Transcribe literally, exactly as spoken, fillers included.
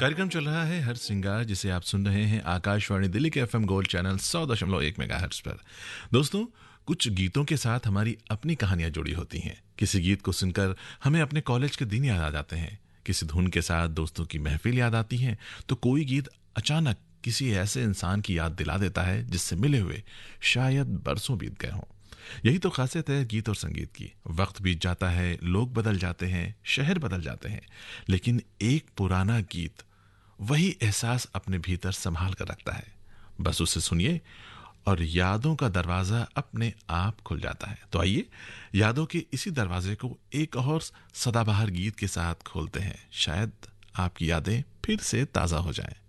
कार्यक्रम चल रहा है हर श्रृंगार, जिसे आप सुन रहे हैं आकाशवाणी दिल्ली के एफएम गोल्ड चैनल सौ दशमलव एक मेगाहर्ट्ज पर। दोस्तों, कुछ गीतों के साथ हमारी अपनी कहानियां जुड़ी होती हैं। किसी गीत को सुनकर हमें अपने कॉलेज के दिन याद आ जाते हैं, किसी धुन के साथ दोस्तों की महफिल याद आती है, तो कोई गीत अचानक किसी ऐसे इंसान की याद दिला देता है जिससे मिले हुए शायद बरसों बीत गए हों। यही तो खासियत है गीत और संगीत की। वक्त बीत जाता है, लोग बदल जाते हैं, शहर बदल जाते हैं, लेकिन एक पुराना गीत वही एहसास अपने भीतर संभाल कर रखता है। बस उसे सुनिए और यादों का दरवाजा अपने आप खुल जाता है। तो आइए यादों के इसी दरवाजे को एक और सदाबहार गीत के साथ खोलते हैं। शायद आपकी यादें फिर से ताजा हो जाएं।